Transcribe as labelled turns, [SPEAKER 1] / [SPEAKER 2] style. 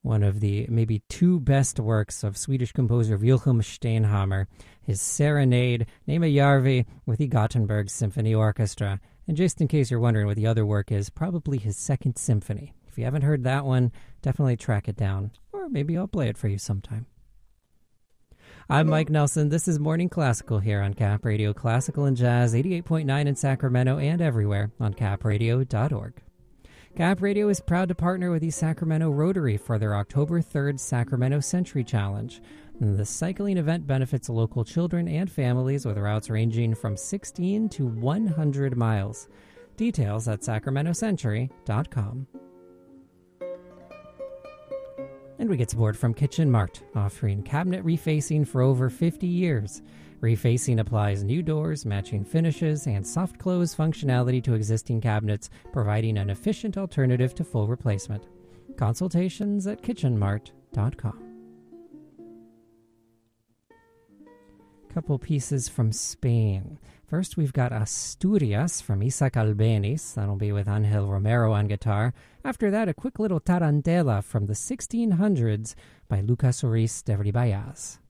[SPEAKER 1] one of the maybe two best works of Swedish composer Wilhelm Steinhammer, his Serenade, Nema Järvi, with the Gothenburg Symphony Orchestra. And just in case you're wondering what the other work is, probably his Second Symphony. If you haven't heard that one, definitely track it down, or maybe I'll play it for you sometime. I'm Mike Nelson. This is Morning Classical here on Cap Radio, Classical and Jazz, 88.9 in Sacramento and everywhere on capradio.org. Cap Radio is proud to partner with the Sacramento Rotary for their October 3rd Sacramento Century Challenge. The cycling event benefits local children and families with routes ranging from 16 to 100 miles. Details at sacramentocentury.com. And we get support from Kitchen Mart, offering cabinet refacing for over 50 years. Refacing applies new doors, matching finishes, and soft close functionality to existing cabinets, providing an efficient alternative to full replacement. Consultations at kitchenmart.com. Couple pieces from Spain. First, we've got Asturias from Isaac Albéniz. That'll be with Angel Romero on guitar. After that, a quick little tarantela from the 1600s by Lucas Oris de Ribayas.